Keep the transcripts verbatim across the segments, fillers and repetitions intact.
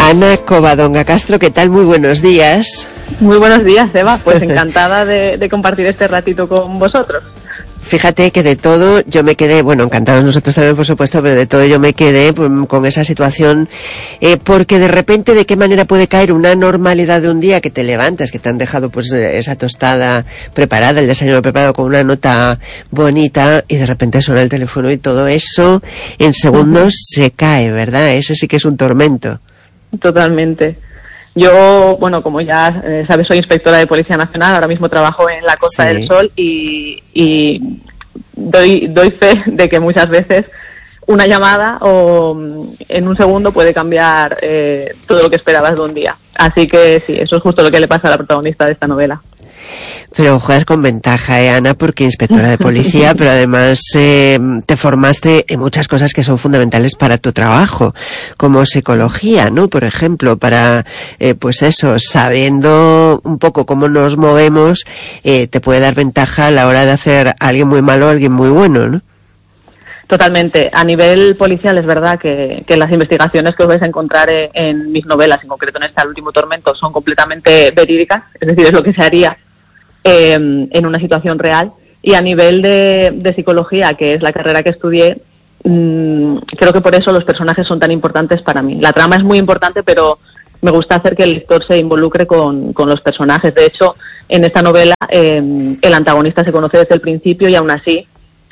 Ana Covadonga Castro, ¿qué tal? Muy buenos días. Muy buenos días, Eva. Pues encantada de, de compartir este ratito con vosotros. Fíjate que de todo yo me quedé, bueno, encantados nosotros también, por supuesto, pero de todo yo me quedé pues, con esa situación, eh, porque de repente, ¿de qué manera puede caer una normalidad de un día que te levantas, que te han dejado pues esa tostada preparada, el desayuno preparado con una nota bonita, y de repente suena el teléfono y todo eso en segundos se cae, ¿verdad? Ese sí que es un tormento. Totalmente. Yo, bueno, como ya eh, sabes, soy inspectora de Policía Nacional, ahora mismo trabajo en la Costa sí. del Sol y, y doy, doy fe de que muchas veces una llamada o en un segundo puede cambiar eh, todo lo que esperabas de un día. Así que sí, eso es justo lo que le pasa a la protagonista de esta novela. Pero juegas con ventaja, ¿eh, Ana? Porque inspectora de policía, pero además eh, te formaste en muchas cosas que son fundamentales para tu trabajo, como psicología, ¿no? Por ejemplo, para, eh, pues eso, sabiendo un poco cómo nos movemos, eh, te puede dar ventaja a la hora de hacer a alguien muy malo o a alguien muy bueno, ¿no? Totalmente. A nivel policial es verdad que, que las investigaciones que os vais a encontrar en, en mis novelas, en concreto en esta El último tormento, son completamente verídicas, es decir, es lo que se haría eh, en una situación real. Y a nivel de, de psicología, que es la carrera que estudié, mmm, creo que por eso los personajes son tan importantes para mí. La trama es muy importante, pero me gusta hacer que el lector se involucre con, con los personajes. De hecho, en esta novela eh, el antagonista se conoce desde el principio y aún así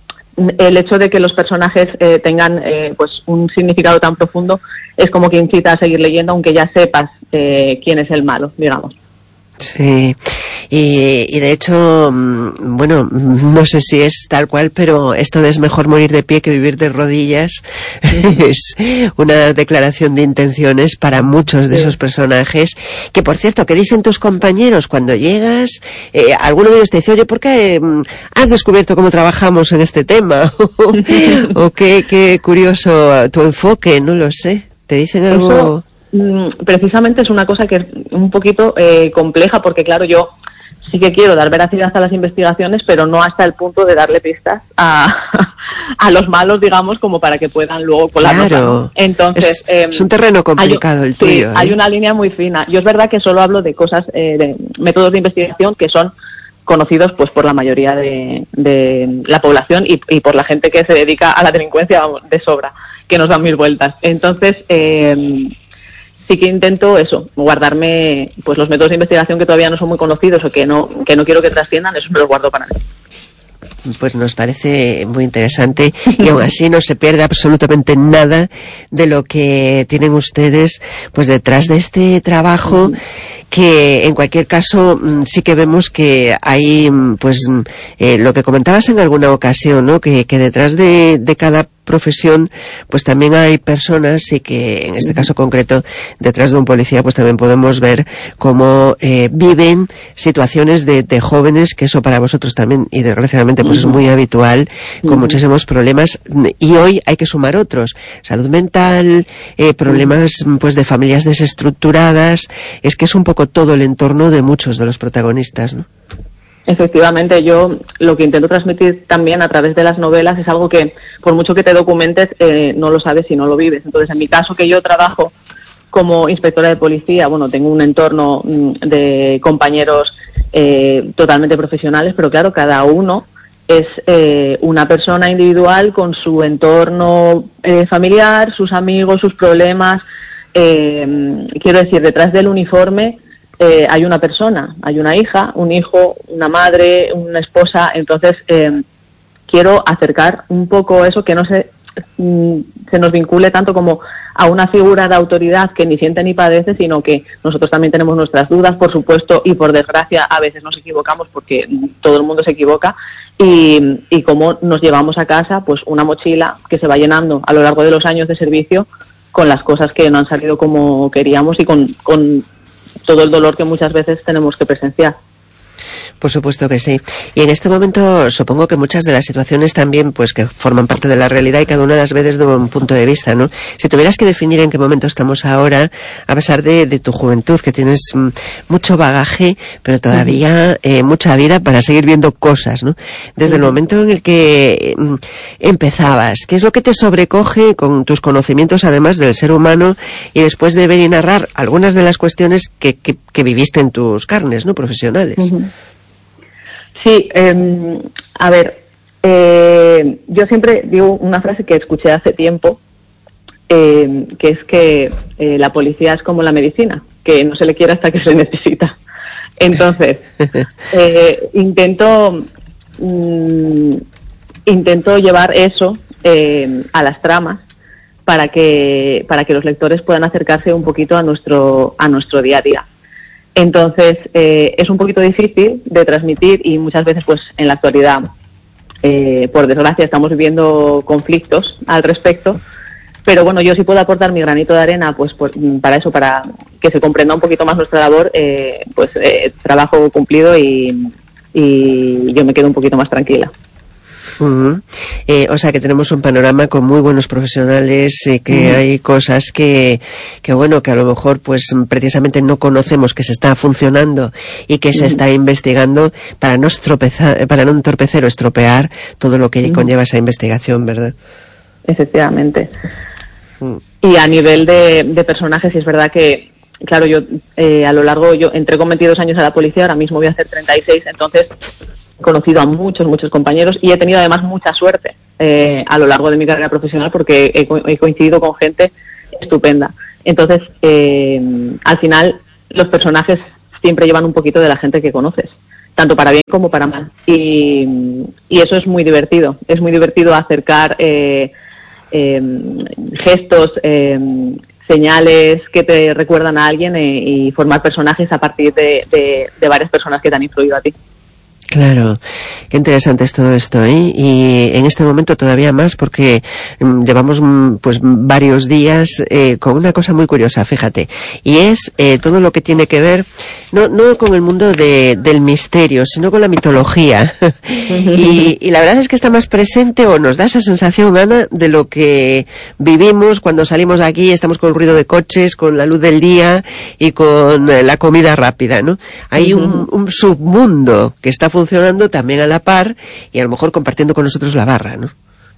el hecho de que los personajes eh, tengan eh, pues un significado tan profundo es como que incita a seguir leyendo aunque ya sepas eh, quién es el malo, digamos. Sí, y, y de hecho, bueno, no sé si es tal cual, pero esto de es mejor morir de pie que vivir de rodillas es una declaración de intenciones para muchos de esos personajes, que por cierto, ¿qué dicen tus compañeros cuando llegas? Eh, alguno de ellos te dice, oye, ¿por qué has descubierto cómo trabajamos en este tema? o qué, qué curioso tu enfoque, no lo sé, ¿te dicen algo? Eso... Precisamente es una cosa que es un poquito eh, compleja porque, claro, yo sí que quiero dar veracidad a las investigaciones, pero no hasta el punto de darle pistas a, a los malos, digamos, como para que puedan luego colarnos. Claro. Entonces, es, eh, es un terreno complicado hay, el tuyo. Sí, ¿eh? hay una línea muy fina. Yo es verdad que solo hablo de cosas, eh, de métodos de investigación que son conocidos pues por la mayoría de, de la población y, y por la gente que se dedica a la delincuencia, vamos, de sobra, que nos dan mil vueltas. Entonces, eh, sí que intento eso, guardarme pues los métodos de investigación que todavía no son muy conocidos o que no que no quiero que trasciendan, eso me los guardo para mí. Pues nos parece muy interesante y aún así no se pierde absolutamente nada de lo que tienen ustedes pues detrás de este trabajo, que en cualquier caso sí que vemos que hay pues eh, lo que comentabas en alguna ocasión, ¿no? Que, que detrás de, de cada profesión pues también hay personas y que en este caso concreto detrás de un policía pues también podemos ver cómo eh, viven situaciones de, de jóvenes, que eso para vosotros también y desgraciadamente pues es muy habitual, con muchísimos problemas, y hoy hay que sumar otros, salud mental, eh, problemas pues de familias desestructuradas. Es que es un poco todo el entorno de muchos de los protagonistas, ¿no? Efectivamente, yo lo que intento transmitir también a través de las novelas es algo que, por mucho que te documentes, eh, no lo sabes si no lo vives. Entonces, en mi caso, que yo trabajo como inspectora de policía, bueno, tengo un entorno mm, de compañeros eh, totalmente profesionales, pero claro, cada uno es eh, una persona individual con su entorno eh, familiar, sus amigos, sus problemas. Eh, quiero decir, detrás del uniforme Eh, hay una persona, hay una hija, un hijo, una madre, una esposa. Entonces eh, quiero acercar un poco eso, que no se, mm, se nos vincule tanto como a una figura de autoridad que ni siente ni padece, sino que nosotros también tenemos nuestras dudas, por supuesto, y por desgracia a veces nos equivocamos porque todo el mundo se equivoca, y, y cómo nos llevamos a casa pues una mochila que se va llenando a lo largo de los años de servicio con las cosas que no han salido como queríamos y con, con todo el dolor que muchas veces tenemos que presenciar. Por supuesto que sí. Y en este momento supongo que muchas de las situaciones también, pues que forman parte de la realidad y cada una las ve desde un punto de vista, ¿no? Si tuvieras que definir en qué momento estamos ahora, a pesar de, de tu juventud, que tienes mm, mucho bagaje, pero todavía eh, mucha vida para seguir viendo cosas, ¿no? Desde el momento en el que mm, empezabas, ¿qué es lo que te sobrecoge con tus conocimientos además del ser humano y después de ver y narrar algunas de las cuestiones que, que, que viviste en tus carnes, ¿no? Profesionales. Uh-huh. Sí, eh, a ver, eh, yo siempre digo una frase que escuché hace tiempo, eh, que es que eh, la policía es como la medicina, que no se le quiere hasta que se necesita. Entonces, eh, intento, mm, intento llevar eso eh, a las tramas para que, para que los lectores puedan acercarse un poquito a nuestro, a nuestro día a día. Entonces, eh, es un poquito difícil de transmitir y muchas veces, pues, en la actualidad, eh, por desgracia, estamos viviendo conflictos al respecto. Pero bueno, yo sí puedo aportar mi granito de arena, pues, por, para eso, para que se comprenda un poquito más nuestra labor, eh, pues, eh, trabajo cumplido y, y yo me quedo un poquito más tranquila. Uh-huh. Eh, o sea que tenemos un panorama con muy buenos profesionales, eh, que uh-huh. hay cosas que, que bueno, que a lo mejor pues precisamente no conocemos que se está funcionando y que uh-huh. se está investigando para no estropezar, para no entorpecer o estropear todo lo que uh-huh. conlleva esa investigación, ¿verdad? Efectivamente. Uh-huh. Y a nivel de, de personajes, es verdad que, claro, yo eh, a lo largo, yo entré con veintidós años a la policía, ahora mismo voy a hacer treinta y seis, entonces he conocido a muchos, muchos compañeros y he tenido además mucha suerte eh, a lo largo de mi carrera profesional porque he, he coincidido con gente estupenda. Entonces, eh, al final, los personajes siempre llevan un poquito de la gente que conoces, tanto para bien como para mal. Y, y eso es muy divertido. Es muy divertido acercar eh, eh, gestos, eh, señales que te recuerdan a alguien eh, y formar personajes a partir de, de, de varias personas que te han influido a ti. Claro, qué interesante es todo esto, ¿eh? Y en este momento todavía más porque mm, llevamos mm, pues varios días eh, con una cosa muy curiosa, fíjate, y es eh, todo lo que tiene que ver no no con el mundo de, del misterio, sino con la mitología. y, y la verdad es que está más presente o nos da esa sensación, Ana, de lo que vivimos cuando salimos de aquí, estamos con el ruido de coches, con la luz del día y con eh, la comida rápida, ¿no? Hay un, un submundo que está funcionando funcionando también a la par y a lo mejor compartiendo con nosotros la barra, ¿no?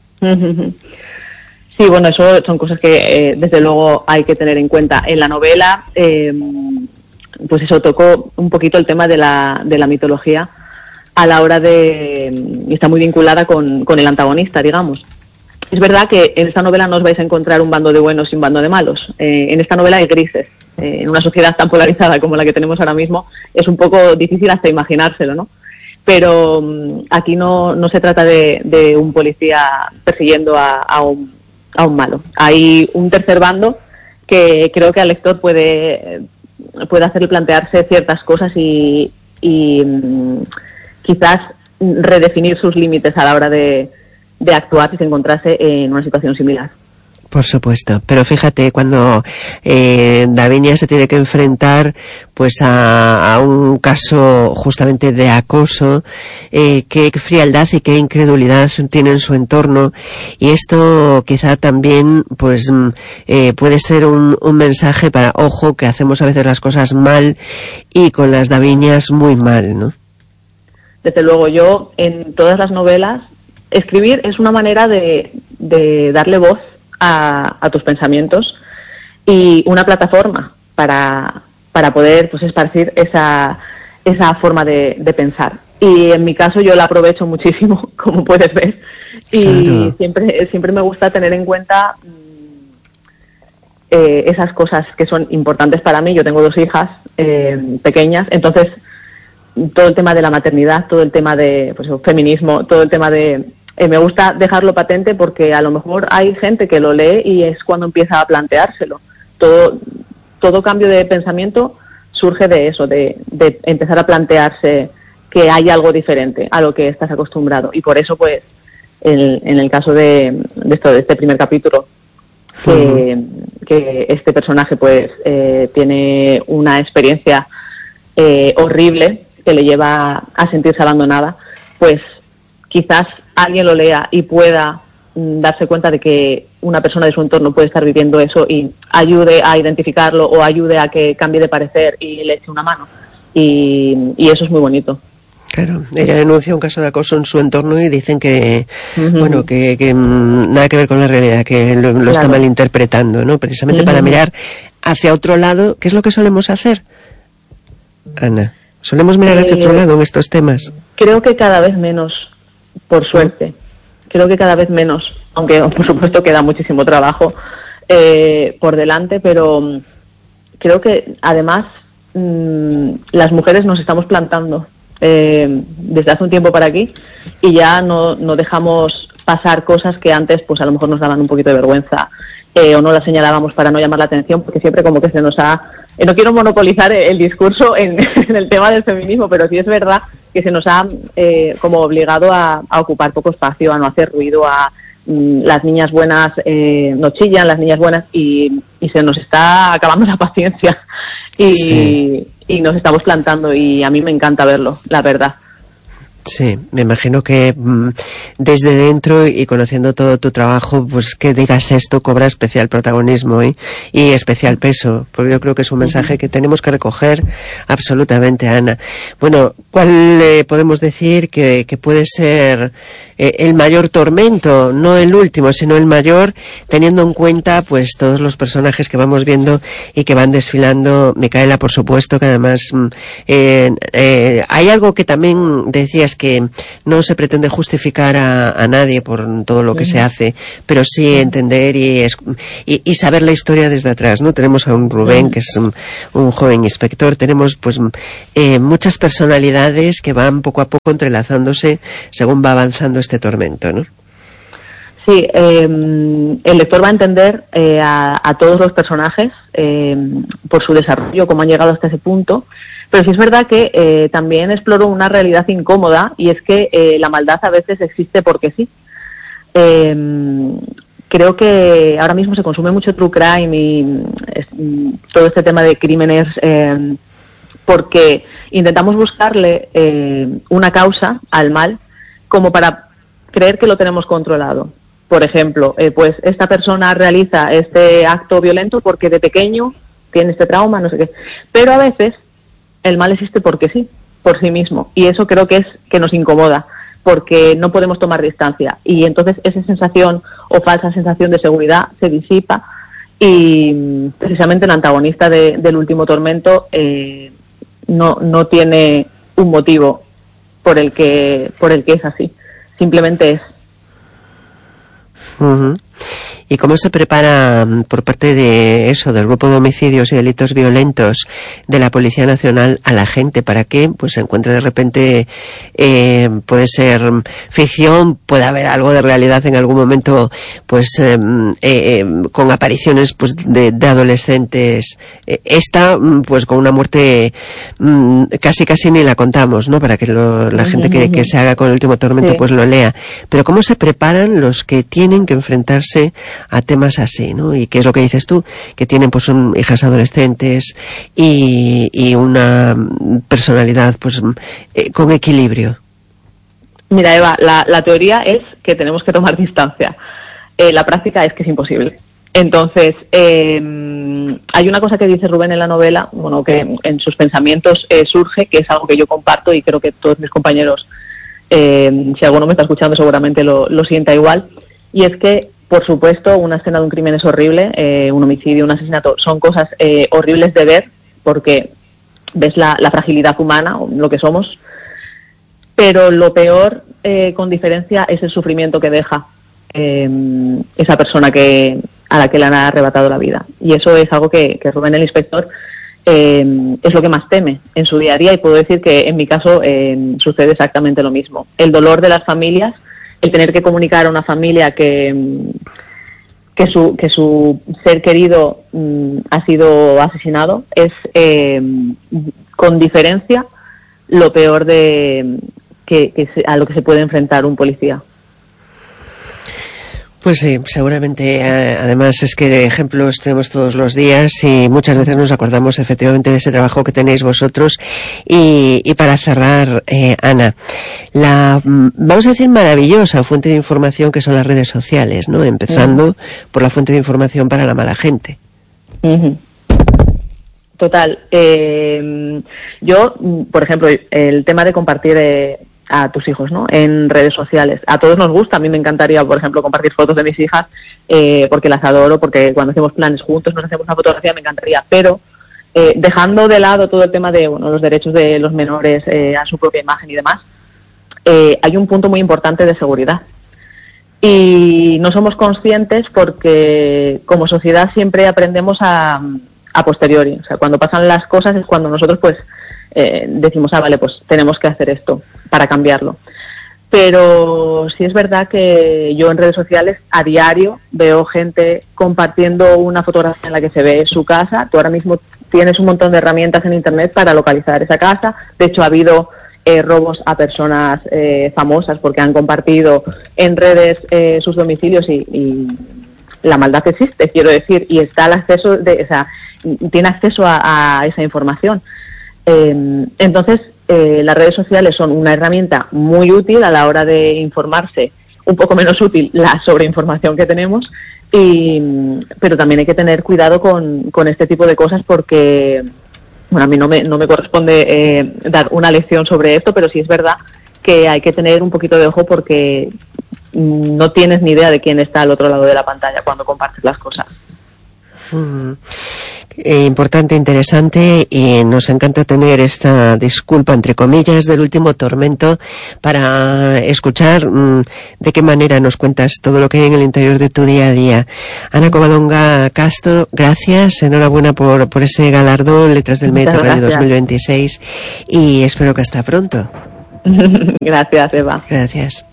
Sí, bueno, eso son cosas que eh, desde luego hay que tener en cuenta. En la novela, eh, pues eso tocó un poquito el tema de la, de la mitología a la hora de... y está muy vinculada con, con el antagonista, digamos. Es verdad que en esta novela no os vais a encontrar un bando de buenos y un bando de malos. Eh, en esta novela hay grises. Eh, en una sociedad tan polarizada como la que tenemos ahora mismo, es un poco difícil hasta imaginárselo, ¿no? Pero um, aquí no, no se trata de, de un policía persiguiendo a, a, un, a un malo. Hay un tercer bando que creo que al lector puede, puede hacerle plantearse ciertas cosas y, y um, quizás redefinir sus límites a la hora de, de actuar si se encontrase en una situación similar. Por supuesto, pero fíjate, cuando eh, Davinia se tiene que enfrentar pues a, a un caso justamente de acoso, eh, qué frialdad y qué incredulidad tiene en su entorno, y esto quizá también pues eh, puede ser un, un mensaje para, ojo, que hacemos a veces las cosas mal y con las Davinias muy mal, ¿no? Desde luego, yo en todas las novelas, escribir es una manera de, de darle voz A, a tus pensamientos y una plataforma para, para poder pues esparcir esa, esa forma de, de pensar. Y en mi caso yo la aprovecho muchísimo, como puedes ver, y claro. siempre, siempre me gusta tener en cuenta eh, esas cosas que son importantes para mí. Yo tengo dos hijas eh, pequeñas, entonces todo el tema de la maternidad, todo el tema de pues, el feminismo, todo el tema de Eh, me gusta dejarlo patente porque a lo mejor hay gente que lo lee y es cuando empieza a planteárselo. Todo, todo cambio de pensamiento surge de eso, de, de empezar a plantearse que hay algo diferente a lo que estás acostumbrado. Y por eso, pues, el, en el caso de, de, esto, de este primer capítulo, que, uh-huh. que este personaje, pues, eh, tiene una experiencia eh, horrible que le lleva a sentirse abandonada, pues quizás alguien lo lea y pueda mm, darse cuenta de que una persona de su entorno puede estar viviendo eso y ayude a identificarlo o ayude a que cambie de parecer y le eche una mano. Y, y eso es muy bonito. Claro, ella denuncia un caso de acoso en su entorno y dicen que, uh-huh. bueno, que, que mmm, nada que ver con la realidad, que lo, lo claro. está malinterpretando, ¿no? Precisamente uh-huh. para mirar hacia otro lado. ¿Qué es lo que solemos hacer, Ana? ¿Solemos mirar hacia eh, otro lado en estos temas? Creo que cada vez menos, por suerte. Creo que cada vez menos, aunque por supuesto queda muchísimo trabajo eh, por delante, pero creo que además mmm, las mujeres nos estamos plantando eh, desde hace un tiempo para aquí y ya no, no dejamos pasar cosas que antes pues a lo mejor nos daban un poquito de vergüenza eh, o no las señalábamos para no llamar la atención, porque siempre como que se nos ha... Eh, no quiero monopolizar el discurso en, en el tema del feminismo, pero sí es verdad que se nos ha eh, como obligado a, a ocupar poco espacio, a no hacer ruido, a mm, las niñas buenas eh, no chillan, las niñas buenas, y, y se nos está acabando la paciencia y, sí. y nos estamos plantando, y a mí me encanta verlo, la verdad. Sí, me imagino que mmm, desde dentro y conociendo todo tu trabajo, pues que digas esto cobra especial protagonismo ¿eh? y especial peso, porque yo creo que es un mensaje que tenemos que recoger absolutamente, Ana. Bueno, ¿cuál eh, podemos decir que, que puede ser eh, el mayor tormento? No el último, sino el mayor, teniendo en cuenta pues todos los personajes que vamos viendo y que van desfilando. Micaela, por supuesto, que además eh, eh, hay algo que también decías, que no se pretende justificar a, a nadie por todo lo que sí. se hace, pero sí entender y, y, y saber la historia desde atrás, ¿no? Tenemos a un Rubén, sí. que es un, un joven inspector, tenemos pues eh, muchas personalidades que van poco a poco entrelazándose según va avanzando este tormento, ¿no? Sí, eh, el lector va a entender eh, a, a todos los personajes eh, por su desarrollo, cómo han llegado hasta ese punto. Pero sí es verdad que eh, también exploro una realidad incómoda, y es que eh, la maldad a veces existe porque sí. Eh, creo que ahora mismo se consume mucho true crime y es, todo este tema de crímenes eh, porque intentamos buscarle eh, una causa al mal como para creer que lo tenemos controlado. Por ejemplo, eh, pues esta persona realiza este acto violento porque de pequeño tiene este trauma, no sé qué. Pero a veces el mal existe porque sí, por sí mismo, y eso creo que es que nos incomoda, porque no podemos tomar distancia, y entonces esa sensación o falsa sensación de seguridad se disipa, y precisamente el antagonista de, del último tormento eh, no, no tiene un motivo por el que por el que es así, simplemente es. Uh-huh. ¿Y cómo se prepara por parte de eso, del grupo de homicidios y delitos violentos de la Policía Nacional, a la gente para que pues se encuentre de repente, eh, puede ser ficción, puede haber algo de realidad en algún momento, pues eh, eh, con apariciones pues de, de adolescentes, eh, esta pues con una muerte mm, casi casi ni la contamos, ¿no? Para que lo, la gente que, que se haga con el último tormento sí. pues lo lea. Pero ¿cómo se preparan los que tienen que enfrentarse a temas así, ¿no? Y qué es lo que dices tú, que tienen pues un, hijas adolescentes y, y una personalidad pues eh, con equilibrio? Mira, Eva, la, la teoría es que tenemos que tomar distancia. Eh, la práctica es que es imposible. Entonces, eh, hay una cosa que dice Rubén en la novela, bueno, que en sus pensamientos eh, surge, que es algo que yo comparto y creo que todos mis compañeros, eh, si alguno me está escuchando seguramente lo, lo sienta igual, y es que por supuesto, una escena de un crimen es horrible, eh, un homicidio, un asesinato, son cosas eh, horribles de ver porque ves la, la fragilidad humana, lo que somos, pero lo peor, eh, con diferencia, es el sufrimiento que deja eh, esa persona que a la que le han arrebatado la vida. Y eso es algo que, que Rubén, el inspector, eh, es lo que más teme en su día a día, y puedo decir que en mi caso eh, sucede exactamente lo mismo. El dolor de las familias, el tener que comunicar a una familia que, que, su, que su ser querido mm, ha sido asesinado, es eh, con diferencia lo peor de que, que se, a lo que se puede enfrentar un policía. Pues Pues sí, seguramente. Además es que de ejemplos tenemos todos los días y muchas veces nos acordamos efectivamente de ese trabajo que tenéis vosotros. Y, y para cerrar, eh, Ana, la, vamos a decir, maravillosa fuente de información que son las redes sociales, ¿no? Empezando por la fuente de información para la mala gente. Uh-huh. Total. Eh, yo, por ejemplo, el tema de compartir eh, a tus hijos, ¿no?, en redes sociales. A todos nos gusta. A mí me encantaría, por ejemplo, compartir fotos de mis hijas eh, porque las adoro, porque cuando hacemos planes juntos nos hacemos una fotografía, me encantaría. Pero eh, dejando de lado todo el tema de bueno, los derechos de los menores eh, a su propia imagen y demás, eh, hay un punto muy importante de seguridad. Y no somos conscientes porque como sociedad siempre aprendemos a... a posteriori, o sea, cuando pasan las cosas es cuando nosotros pues eh, decimos, ah, vale, pues tenemos que hacer esto para cambiarlo. Pero sí es verdad que yo en redes sociales a diario veo gente compartiendo una fotografía en la que se ve su casa. Tú ahora mismo tienes un montón de herramientas en internet para localizar esa casa. De hecho, ha habido eh, robos a personas eh, famosas porque han compartido en redes eh, sus domicilios y, y la maldad existe, quiero decir, y está el acceso de, o sea, tiene acceso a, a esa información. Eh, entonces, eh, las redes sociales son una herramienta muy útil a la hora de informarse, un poco menos útil la sobreinformación que tenemos, y, pero también hay que tener cuidado con, con este tipo de cosas porque, bueno, a mí no me, no me corresponde eh, dar una lección sobre esto, pero sí es verdad que hay que tener un poquito de ojo porque no tienes ni idea de quién está al otro lado de la pantalla cuando compartes las cosas. Mm. Eh, importante, interesante, y nos encanta tener esta disculpa, entre comillas, del último tormento para escuchar mmm, de qué manera nos cuentas todo lo que hay en el interior de tu día a día. Ana Covadonga Castro, gracias, enhorabuena por, por ese galardón Letras del Mediterráneo dos mil veintiséis y espero que hasta pronto. Gracias, Eva. Gracias.